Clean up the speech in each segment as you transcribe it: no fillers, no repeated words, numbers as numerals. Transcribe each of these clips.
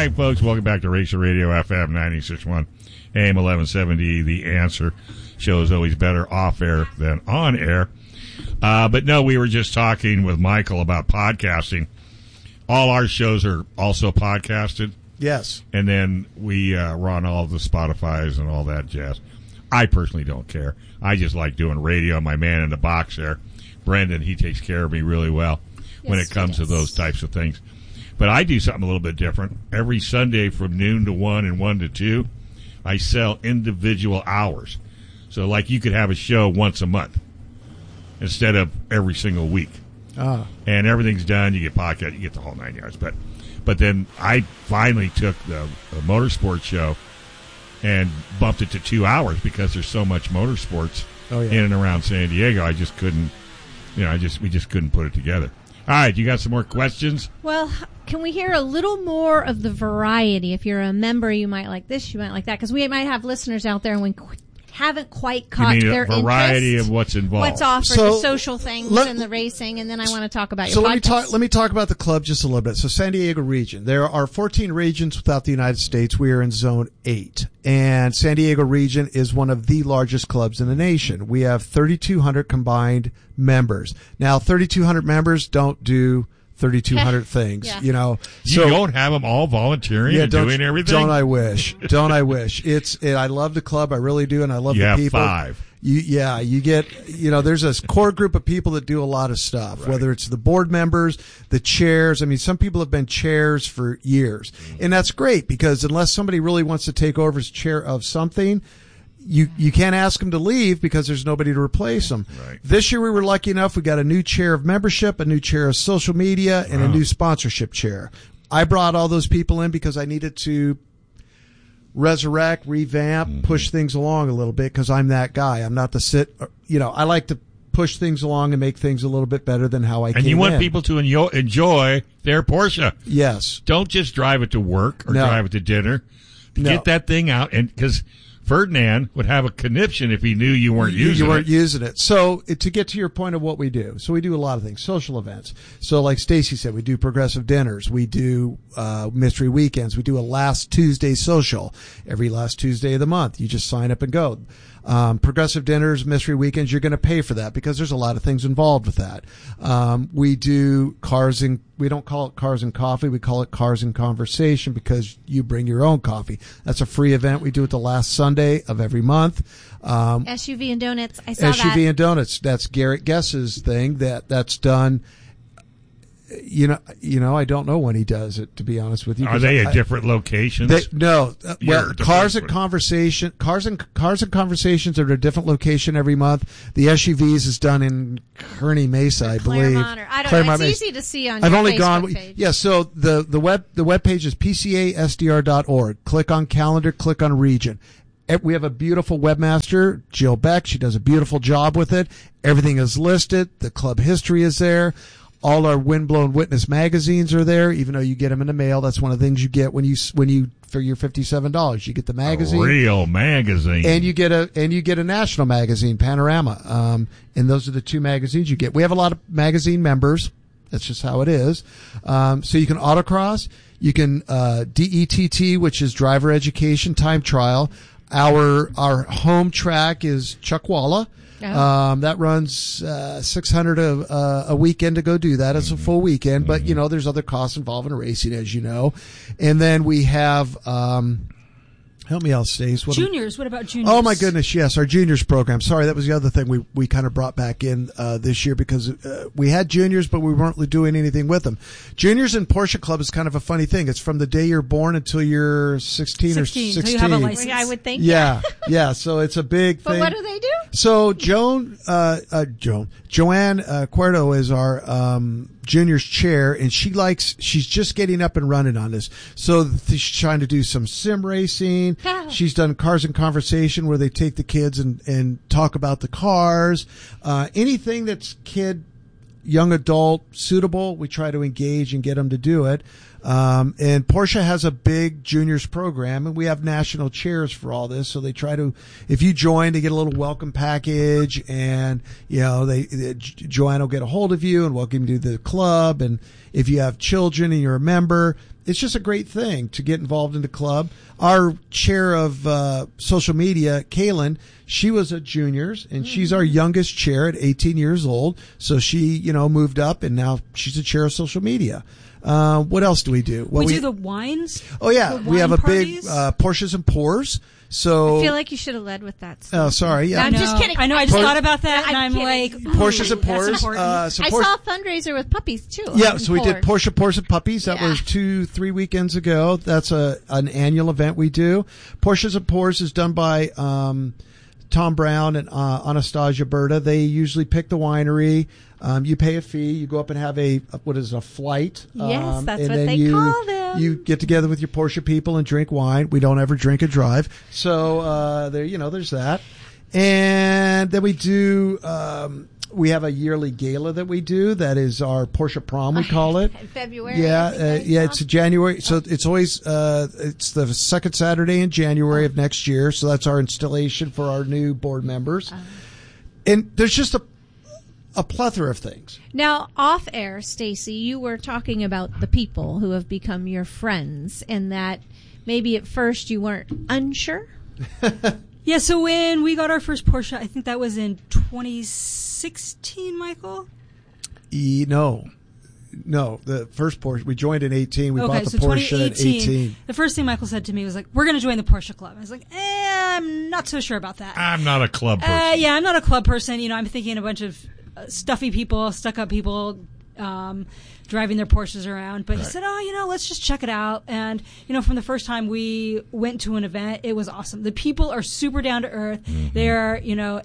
right, folks, welcome back to Racer Radio FM 96.1 AM 1170. The Answer show is always better off air than on air. But no, we were just talking with Michael about podcasting. All our shows are also podcasted. Yes. And then we run all the Spotify's and all that jazz. I personally don't care. I just like doing radio. My man in the box there, Brendan, he takes care of me really well when it comes to those types of things. But I do something a little bit different. Every Sunday from noon to 1 and 1 to 2, I sell individual hours. So like you could have a show once a month instead of every single week. And everything's done. You get podcast, you get the whole 9 yards. But then I finally took the motorsports show and bumped it to 2 hours because there's so much motorsports in and around San Diego. I just couldn't, we just couldn't put it together. All right, you got some more questions? Well, can we hear a little more of the variety? If you're a member, you might like this, you might like that, because we might have listeners out there and we haven't quite caught their interest. Variety of what's involved. What's offered, the social things and the racing, and then I want to talk about your podcast. Let me talk about the club just a little bit. So San Diego region. There are 14 regions without the United States. We are in Zone 8. And San Diego region is one of the largest clubs in the nation. We have 3,200 combined members. Now, 3,200 members don't do 3,200 things, You don't have them all volunteering and doing everything? Don't I wish. Don't I wish. I love the club. I really do. And I love the people. You have 5. You get, there's a core group of people that do a lot of stuff, whether it's the board members, the chairs. I mean, some people have been chairs for years. And that's great because unless somebody really wants to take over as chair of something, you can't ask them to leave because there's nobody to replace them. Right. This year we were lucky enough. We got a new chair of membership, a new chair of social media, and a new sponsorship chair. I brought all those people in because I needed to resurrect, revamp, push things along a little bit because I'm that guy. I'm not I like to push things along and make things a little bit better than how I came in. And you want people to enjoy their Porsche. Yes. Don't just drive it to work or drive it to dinner. Get that thing out, and because Ferdinand would have a conniption if he knew you weren't using it. You weren't using it. So to get to your point of what we do, so we do a lot of things, social events. So like Stacy said, we do progressive dinners. We do mystery weekends. We do a last Tuesday social every last Tuesday of the month. You just sign up and go. Progressive dinners, mystery weekends, you're going to pay for that because there's a lot of things involved with that. We do we don't call it Cars and Coffee. We call it Cars and Conversation because you bring your own coffee. That's a free event. We do it the last Sunday of every month. SUV and Donuts. I saw that. SUV and Donuts. That's Garrett Guess's thing. That's done. I don't know when he does it, to be honest with you. Are they at different locations? No. Cars and Conversations are at a different location every month. The SUVs is done in Kearney Mesa, I believe. Claremont. I don't know. It's easy to see on your Facebook page. Yeah, so the web page is pcasdr.org. Click on calendar, click on region. We have a beautiful webmaster, Jill Beck. She does a beautiful job with it. Everything is listed. The club history is there. All our Windblown Witness magazines are there, even though you get them in the mail. That's one of the things you get when you for your $57. You get the magazine, a real magazine, and you get a national magazine, Panorama. And those are the 2 magazines you get. We have a lot of magazine members. That's just how it is. So you can autocross, you can DETT, which is driver education time trial. Our home track is Chuckwalla. That runs 600 a weekend to go do that. It's a full weekend, but there's other costs involved in racing, as you know. And then we have help me out, Stace. Juniors. What about juniors? Oh my goodness, yes, our juniors program. Sorry, that was the other thing we kind of brought back in this year because we had juniors, but we weren't really doing anything with them. Juniors in Porsche Club is kind of a funny thing. It's from the day you're born until you're 16 or 16. So you have a license. I would think. Yeah. So it's a big thing. But what do they do? So Joanne Cuerdo is our juniors chair, and she's just getting up and running on this. So she's trying to do some sim racing. She's done Cars and Conversation where they take the kids and talk about the cars. Anything that's young adult suitable, we try to engage and get them to do it. And Porsche has a big juniors program, and we have national chairs for all this. So they try to, if you join, to get a little welcome package, and Joanne will get a hold of you and welcome you to the club, and If you have children and you're a member, it's just a great thing to get involved in the club. Our chair of social media, Kaylin, she was at juniors, and she's our youngest chair at 18 years old. So she, moved up, and now she's a chair of social media. What else do we do? Well, we do the wines. Oh, yeah. We have a parties. big Porsches and Pours. So I feel like you should have led with that. Oh, sorry. Yeah. I'm just kidding. I know. I just thought about that, and I'm kidding. like, Porsches and Pours. I saw a fundraiser with puppies too. Yeah, so we did Porsche, Pours, and Puppies. That Yeah. was 2-3 weekends ago. That's an annual event we do. Porsches and Pours is done by Tom Brown and Anastasia Berta. They usually pick the winery. You pay a fee. You go up and have a flight. Yes, that's and what then they call them. You get together with your Porsche people and drink wine. We don't ever drink and drive. So there's that. And then we do. We have a yearly gala that we do. That is our Porsche prom, we call it. In February. Yeah, it's January. So it's always it's the second Saturday in January of next year. So that's our installation for our new board members. And there's just a plethora of things. Now, off air, Stacy, you were talking about the people who have become your friends, and that maybe at first you weren't unsure. Yeah, so when we got our first Porsche, I think that was in 2016, Michael? No, the first Porsche, we joined in 18. We bought the so Porsche in 18. The first thing Michael said to me was like, we're going to join the Porsche Club. I was like, I'm not so sure about that. I'm not a club person. Yeah, I'm not a club person. I'm thinking a bunch of stuffy people, stuck-up people driving their Porsches around. But he said, let's just check it out. And, from the first time we went to an event, it was awesome. The people are super down to earth. Mm-hmm. They're,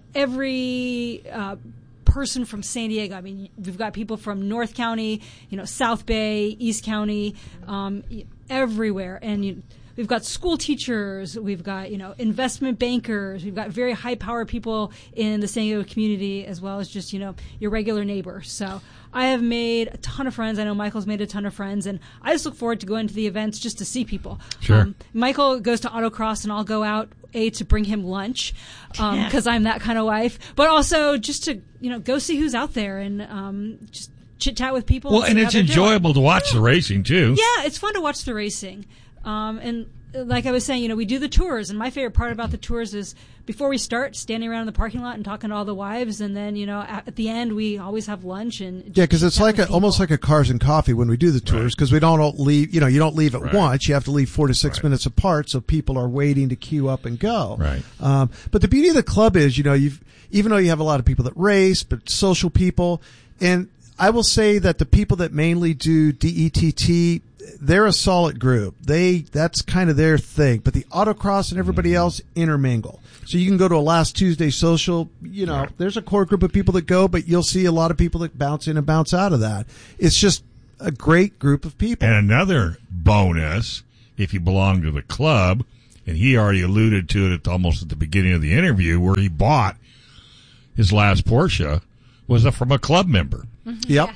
every person from San Diego. I mean, we've got people from North County, South Bay, East County, everywhere. And we've got school teachers, we've got, investment bankers, we've got very high-powered people in the San Diego community, as well as just, your regular neighbors. So I have made a ton of friends. I know Michael's made a ton of friends, and I just look forward to going to the events just to see people. Sure. Michael goes to autocross, and I'll go out, to bring him lunch, because I'm that kind of wife, but also just to, go see who's out there and just chit-chat with people. Well, and it's enjoyable to watch the racing, too. Yeah, it's fun to watch the racing. And like I was saying, we do the tours, and my favorite part about the tours is before we start, standing around in the parking lot and talking to all the wives, and then at the end we always have lunch and because it's like almost like a cars and coffee when we do the tours, because we don't leave. You don't leave at once. You have to leave 4 to 6 minutes apart, so people are waiting to queue up and go. Right. But the beauty of the club is, even though you have a lot of people that race, but social people, and I will say that the people that mainly do DETT, they're a solid group. That's kind of their thing. But the autocross and everybody else intermingle. So you can go to a last Tuesday social, there's a core group of people that go, but you'll see a lot of people that bounce in and bounce out of that. It's just a great group of people. And another bonus, if you belong to the club, and he already alluded to it almost at the beginning of the interview, where he bought his last Porsche, was from a club member. Mm-hmm. Yep.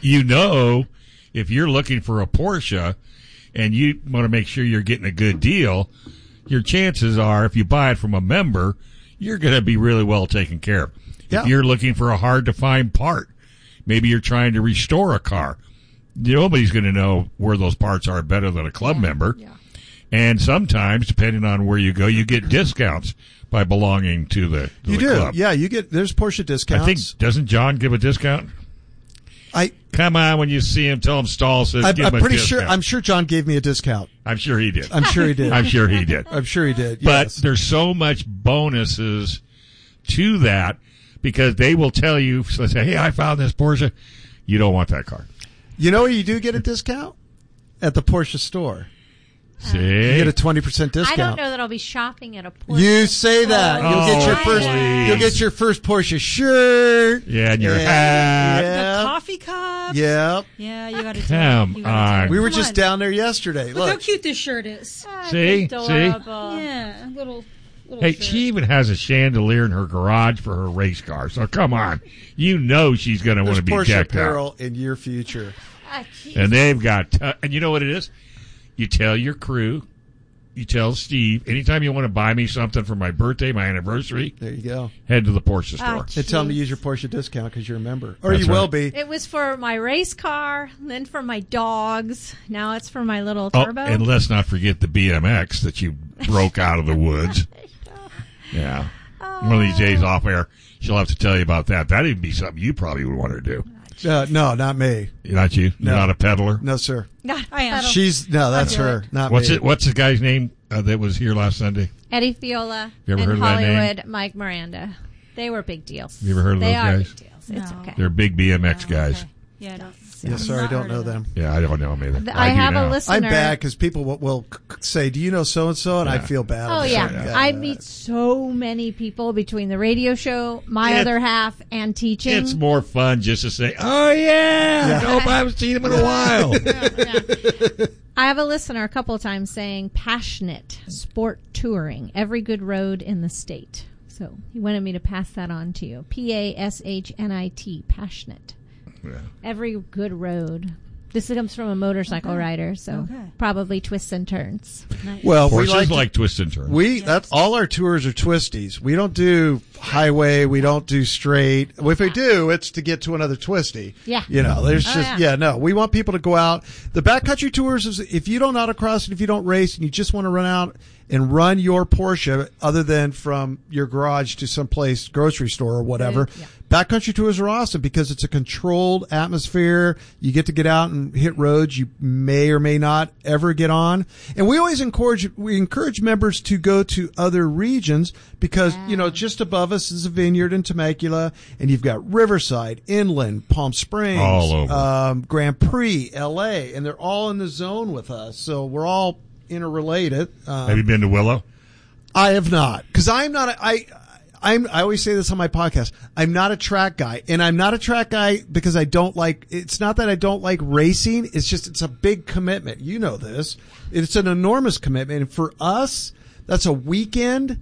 If you're looking for a Porsche and you want to make sure you're getting a good deal, your chances are, if you buy it from a member, you're going to be really well taken care of. Yeah. If you're looking for a hard-to-find part, maybe you're trying to restore a car, nobody's going to know where those parts are better than a club member. Yeah. And sometimes, depending on where you go, you get discounts by belonging to the club. Yeah, there's Porsche discounts. I think, doesn't John give a discount? Come on, when you see him, tell him Stahl says give him a discount. I'm sure John gave me a discount. I'm sure he did. I'm sure he did. I'm sure he did. I'm sure he did. But yes. there's so much bonuses to that, because they will tell you, so say, hey, I found this Porsche. You don't want that car. You know where you do get a discount? At the Porsche store. See? You get a 20% discount. I don't know that I'll be shopping at a Porsche. You say that. You'll get your first Porsche shirt. Yeah, and your hat. The coffee cups. Yep. Yeah, you got to Come on. We were just down there yesterday. Look how cute this shirt is. See? Adorable. Yeah, little Hey, shirt. she even has a chandelier in her garage for her race car. So come on. She's going to want to be Porsche decked apparel out. in your future. And they've got, and you know what it is? You tell your crew, you tell Steve, anytime you want to buy me something for my birthday, my anniversary, There you go. head to the Porsche Ah, store. And tell them to Jeez. use your Porsche discount because you're a member. Or That's you will right. be. It was for my race car, then for my dogs. Now it's for my little Oh, turbo. and let's not forget the BMX that you broke out of the woods. Yeah. One of these days off air, she'll have to tell you about that. That'd be something you probably would want her to do. No, not me. Not you? You're No. not a peddler? No, sir. I am. That's do her, not me. What's the guy's name that was here last Sunday? Eddie Fiola You ever and heard of that name? Hollywood Mike Miranda. They were big deals. You ever heard of they those are guys? big deals. It's No. okay. They're big BMX guys. Okay. Yeah, I don't. Yes, sir. I Not don't heard know of them. Yeah, I don't know them either. I do have now. a listener. I'm bad because people will say, "Do you know so and so?" And I Yeah. feel bad. Oh about yeah. it. I meet so many people between the radio show, my It- other half, and teaching. It's more fun just to say, "Oh yeah, nope, I haven't seen him in a while." Yeah. I have a listener a couple of times saying passionate sport touring, every good road in the state. So he wanted me to pass that on to you. PASHNIT, passionate. Yeah. Every good road. This comes from a motorcycle rider, so Okay. probably twists and turns. Well, we Horses like, like twist and turn. that's all our tours are twisties. We don't do highway. We don't do straight. If we do, it's to get to another twisty. Yeah. You know, there's Oh, just, yeah. no, we want people to go out. The backcountry tours is if you don't autocross and if you don't race and you just want to run out and run your Porsche other than from your garage to someplace, grocery store or whatever. Yeah. Backcountry tours are awesome because it's a controlled atmosphere. You get to get out and hit roads you may or may not ever get on. And we always encourage members to go to other regions because, you know, just above us is a vineyard in Temecula and you've got Riverside, Inland, Palm Springs, All over. Grand Prix, LA, and they're all in the zone with us. So we're all interrelated. Have you been to Willow? I have not, because I'm not. I always say this on my podcast. I'm not a track guy, and I'm not a track guy because I don't like. It's not that I don't like racing. It's just it's a big commitment. You know this. It's an enormous commitment, and for us, that's a weekend.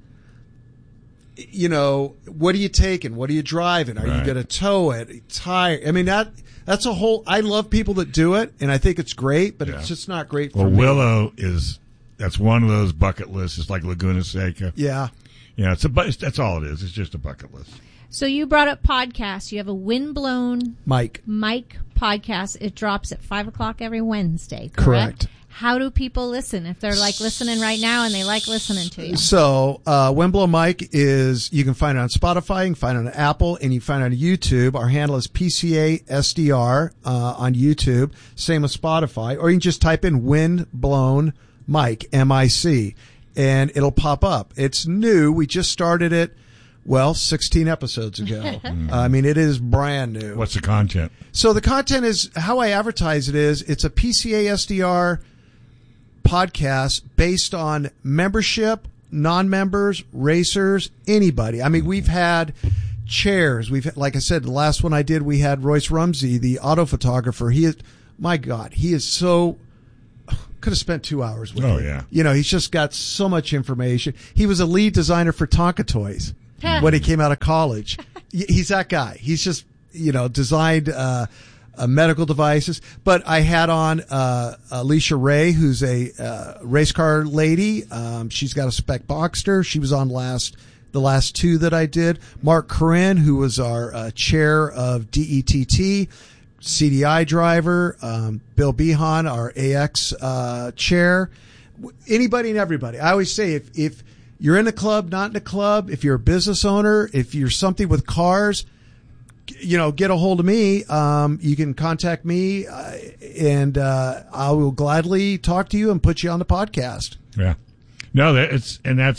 You know, what are you taking? What are you driving? Are you Right. going to tow it? Tire? I mean that's a whole. I love people that do it, and I think it's great, but Yeah. it's just not great for Well, me. Willow that's one of those bucket lists. It's like Laguna Seca. Yeah. Yeah, that's all it is. It's just a bucket list. So you brought up podcasts. You have a Windblown Mike. podcast. It drops at 5:00 every Wednesday. Correct. How do people listen if they're like listening right now and they like listening to you? So, Windblown Mike you can find it on Spotify, you can find it on Apple, and you can find it on YouTube. Our handle is PCA SDR, on YouTube. Same with Spotify. Or you can just type in Windblown Mike, MIC, and it'll pop up. It's new. We just started it, 16 episodes ago. I mean, it is brand new. What's the content? So the content is how I advertise it is it's a PCA SDR podcast based on membership, non-members, racers, anybody. I mean, we've had chairs. Like I said, the last one I did, we had Royce Rumsey, the auto photographer. He is so could have spent 2 hours with him. Oh, yeah. You know, he's just got so much information. He was a lead designer for Tonka Toys when he came out of college. He's that guy. He's just, designed, medical devices. But I had on Alicia Ray, who's a race car lady. She's got a spec Boxster. She was on the last two that I did. Mark Corinne, who was our chair of DETT, CDI driver. Bill Behan, our AX chair. Anybody and everybody. I always say if you're in a club, not in a club, if you're a business owner, if you're something with cars, get a hold of me. You can contact me, and I will gladly talk to you and put you on the podcast. Yeah. No, that's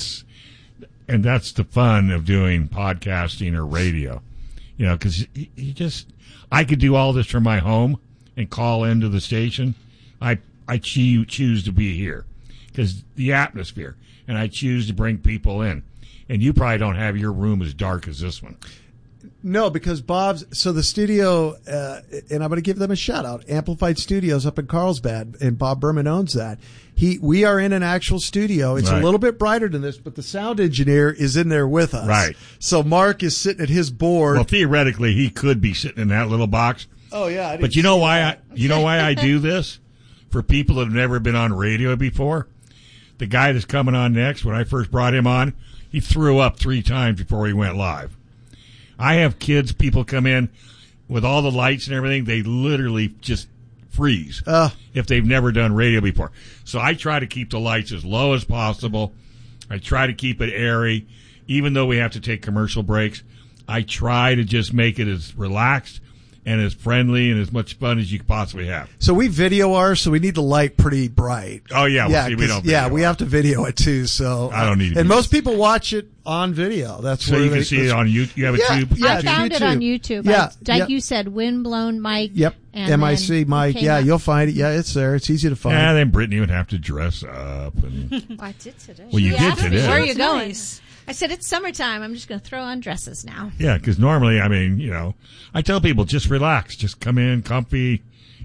the fun of doing podcasting or radio. Because I could do all this from my home and call into the station. I choose to be here because the atmosphere, and I choose to bring people in. And you probably don't have your room as dark as this one. No, because so the studio, and I'm going to give them a shout out, Amplified Studios up in Carlsbad, and Bob Berman owns that. We are in an actual studio. It's Right. a little bit brighter than this, but the sound engineer is in there with us. Right. So Mark is sitting at his board. Well, theoretically, he could be sitting in that little box. Oh yeah, I didn't But you know see why that. I do this? For people that have never been on radio before, the guy that's coming on next, when I first brought him on, he threw up 3 times before he went live. I have people come in with all the lights and everything, they literally just freeze if they've never done radio before. So I try to keep the lights as low as possible. I try to keep it airy. Even though we have to take commercial breaks, I try to just make it as relaxed and as friendly and as much fun as you could possibly have. So we video ours, so we need the light pretty bright. Oh, yeah. Well, see, we don't video we have to video it, too. So I don't need to. And most people watch it on video. That's so you can see it on YouTube. You have a tube? I found it on YouTube. Yeah. Like you said, Windblown Mike. Yep. And MIC Mike. Yeah, you'll find it. Yeah, it's there. It's easy to find. Yeah, then Brittany would have to dress up. And I did today. Well, you did today. Where are you going? Nice. I said, it's summertime. I'm just going to throw on dresses now. Yeah, because normally, I mean, I tell people just relax, just come in comfy,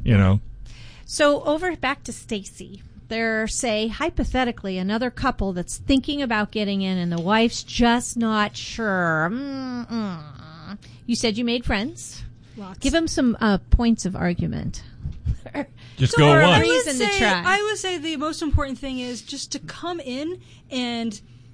So back to Stacy. There's, say, hypothetically, another couple that's thinking about getting in and the wife's just not sure. You said you made friends. Lots. Give them some points of argument. Just go once. Reason to try. I would say the most important thing is just to come in and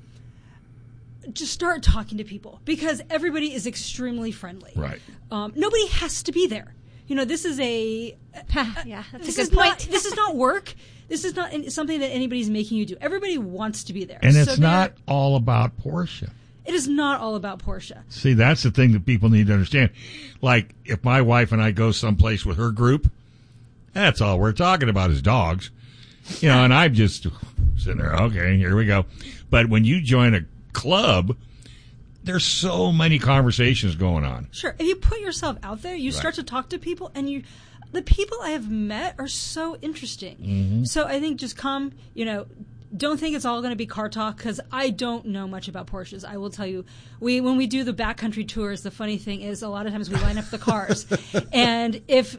just start talking to people, because everybody is extremely friendly. Right. Nobody has to be there. This is That's a good point. This is not work. This is not something that anybody's making you do. Everybody wants to be there. And it's not all about Porsche. It is not all about Porsche. See, that's the thing that people need to understand. Like, if my wife and I go someplace with her group, that's all we're talking about is dogs. And I'm just sitting there, okay, here we go. But when you join a club, there's so many conversations going on. Sure. If you put yourself out there, you start to talk to people, and the people I have met are so interesting. Mm-hmm. So I think just come, don't think it's all going to be car talk, because I don't know much about Porsches. I will tell you, when we do the backcountry tours, the funny thing is a lot of times we line up the cars, and if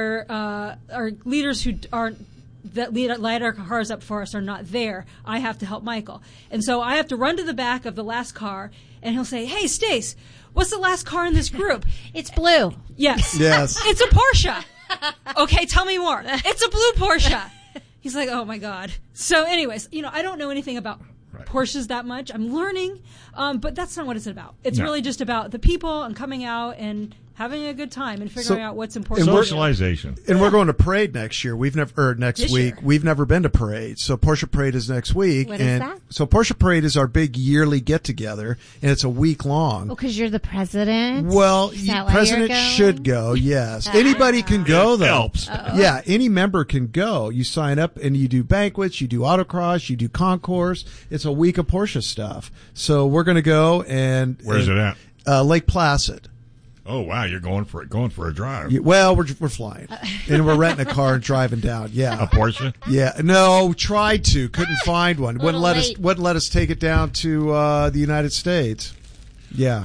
our leaders who aren't that light our cars up for us are not there, I have to help Michael. And so I have to run to the back of the last car, and he'll say, "Hey, Stace, what's the last car in this group?" It's blue. Yes. Yes. It's a Porsche. Okay, tell me more. It's a blue Porsche. He's like, oh, my God. So anyways, I don't know anything about Porsches that much. I'm learning, but that's not what it's about. It's really just about the people and coming out and having a good time and figuring out what's important. Socialization. And we're going to Parade next year. Next This week. year. We've never been to Parade. So Porsche Parade is next week. What is that? So Porsche Parade is our big yearly get together, and it's a week long. Oh, because you're the president? Well, Is that why president you're going? should go, yes. Anybody can go, though. Helps. Yeah, any member can go. You sign up and you do banquets, you do autocross, you do concourse. It's a week of Porsche stuff. So we're going to go and... Where's it at? Lake Placid. Oh, wow, you're going for a drive. Well, we're flying. And we're renting a car and driving down. Yeah. A Porsche? Yeah. No, tried to. Couldn't find one. Wouldn't let us take it down to the United States. Yeah.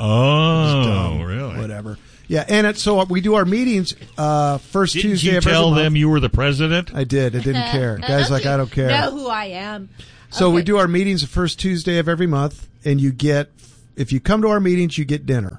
Oh, really? Whatever. Yeah, and so we do our meetings first Didn't Tuesday you of every tell month. them you were the president? I did. I didn't care. Guys like, I don't care. Know who I am. So Okay. we do our meetings the first Tuesday of every month, and if you come to our meetings, you get dinner.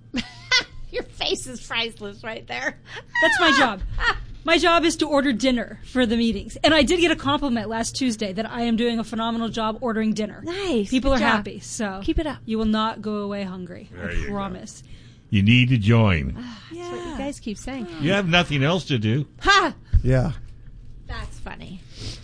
Your face is priceless right there. That's my job. My job is to order dinner for the meetings. And I did get a compliment last Tuesday that I am doing a phenomenal job ordering dinner. Nice. People Good are job. happy. So Keep it up. You will not go away hungry. There I you go. promise. You need to join. That's what you guys keep saying. You have nothing else to do. Ha! Yeah. That's funny.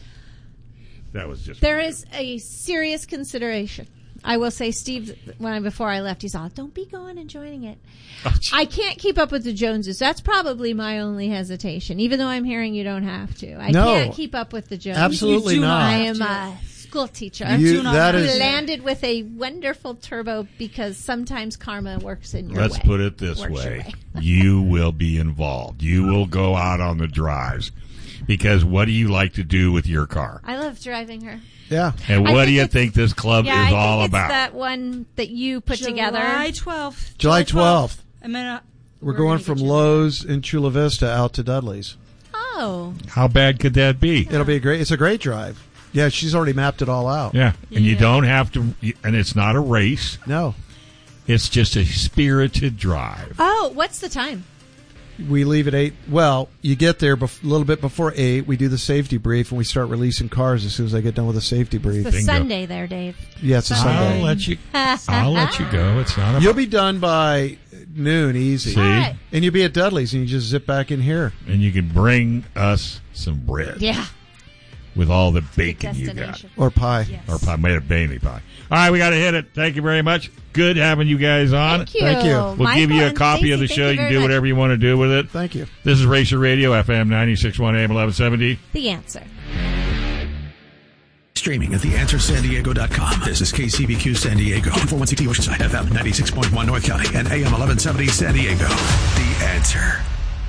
That was just... There is a serious consideration. I will say, Steve, before I left, he's all, don't be going and joining it. I can't keep up with the Joneses. That's probably my only hesitation, even though I'm hearing you don't have to. I can't keep up with the Joneses. Absolutely You do not. not. I am a school teacher. That who is landed with a wonderful turbo because sometimes karma works in your Let's way. put it this Works your way. You will be involved. You will go out on the drives. Because what do you like to do with your car? I love driving her. Yeah. And I what do think you it's- think this club Yeah, is I all think it's about? that one that you put together. July 12th. July 12th. We're We're going gonna from get you Lowe's in Chula Vista out to Dudley's. Oh. How bad could that be? It's a great drive. Yeah, she's already mapped it all out. Yeah. And you Yeah. don't have to, and it's not a race. No. It's just a spirited drive. Oh, what's the time? We leave at 8. Well, you get there a little bit before 8. We do the safety brief, and we start releasing cars as soon as I get done with the safety brief. It's a Sunday there, Dave. Yeah, it's a Sunday. I'll let you go. It's not. You'll be done by noon, easy. See? Right. And you'll be at Dudley's, and you just zip back in here. And you can bring us some bread. Yeah. With all the bacon you got. Destination. Or pie. Yes. Or pie, made of Bailey pie. All right, we got to hit it. Thank you very much. Good having you guys on. Thank you. Thank you. We'll Michael give you a and copy of the Stacey, show. thank You can very do much. whatever you want to do with it. Thank you. This is Racer Radio, FM 96.1 AM 1170. The Answer. Streaming at theanswersandiego.com. This is KCBQ San Diego, 241CT Oceanside, FM 96.1 North County, and AM 1170 San Diego. The Answer.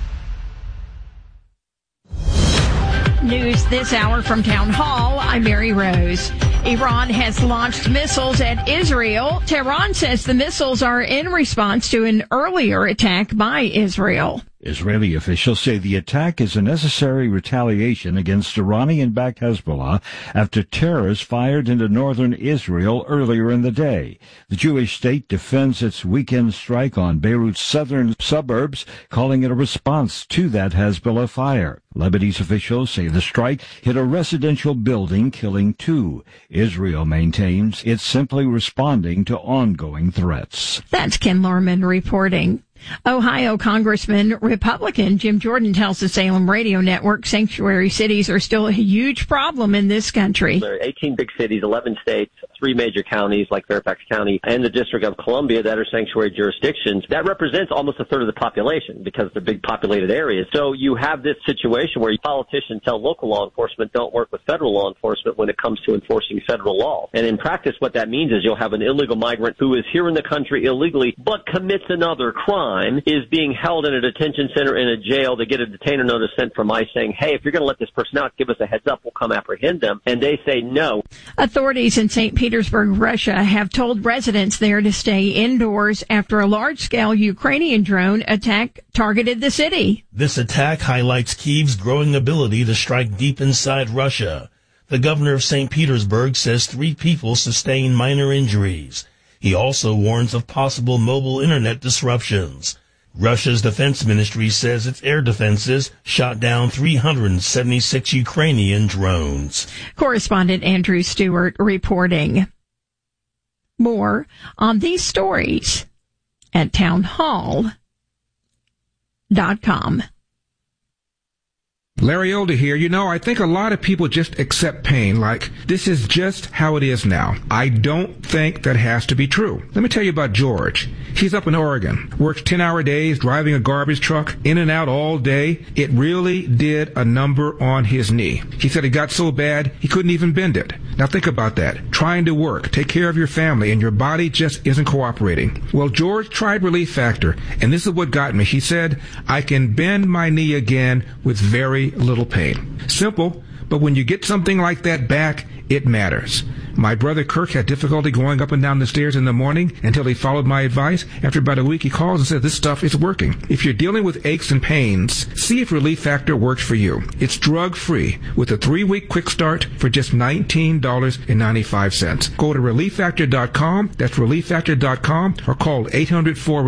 News this hour from Town Hall. I'm Mary Rose. Iran has launched missiles at Israel. Tehran says the missiles are in response to an earlier attack by Israel. Israeli officials say the attack is a necessary retaliation against Iranian-backed Hezbollah after terrorists fired into northern Israel earlier in the day. The Jewish state defends its weekend strike on Beirut's southern suburbs, calling it a response to that Hezbollah fire. Lebanese officials say the strike hit a residential building, killing 2. Israel maintains it's simply responding to ongoing threats. That's Ken Lorman reporting. Ohio Congressman Republican Jim Jordan tells the Salem Radio Network sanctuary cities are still a huge problem in this country. There are 18 big cities, 11 states, 3 major counties like Fairfax County and the District of Columbia that are sanctuary jurisdictions. That represents almost a third of the population because they're big populated areas. So you have this situation where politicians tell local law enforcement don't work with federal law enforcement when it comes to enforcing federal law. And in practice, what that means is you'll have an illegal migrant who is here in the country illegally but commits another crime, is being held in a detention center in a jail. They get a detainer notice sent from ICE saying, hey, if you're going to let this person out, give us a heads up. We'll come apprehend them. And they say no. Authorities in St. Petersburg, Russia, have told residents there to stay indoors after a large-scale Ukrainian drone attack targeted the city. This attack highlights Kyiv's growing ability to strike deep inside Russia. The governor of St. Petersburg says 3 people sustained minor injuries. He also warns of possible mobile internet disruptions. Russia's defense ministry says its air defenses shot down 376 Ukrainian drones. Correspondent Andrew Stewart reporting. More on these stories at townhall.com. Larry Older here. You know, I think a lot of people just accept pain like this is just how it is now. I don't think that has to be true. Let me tell you about George. He's up in Oregon, works 10-hour days, driving a garbage truck, in and out all day. It really did a number on his knee. He said it got so bad he couldn't even bend it. Now think about that. Trying to work, take care of your family, and your body just isn't cooperating. Well, George tried Relief Factor, and this is what got me. He said, I can bend my knee again with very little pain. Simple, but when you get something like that back, it matters. My brother Kirk had difficulty going up and down the stairs in the morning until he followed my advice. After about a week, he calls and says, this stuff is working. If you're dealing with aches and pains, see if Relief Factor works for you. It's drug-free with a 3-week quick start for just $19.95. Go to ReliefFactor.com, that's ReliefFactor.com, or call 800-4